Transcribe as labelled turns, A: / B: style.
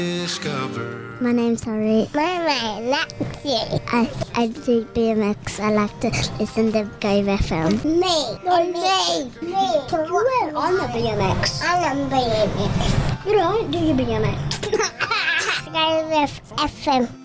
A: Discover.
B: My name's Harry.
C: My name's Lexi.
B: I do BMX. I like to listen to Go FM.
C: Me.
B: I'm a BMX.
C: I'm a BMX.
B: You don't do your BMX.
C: Go FM.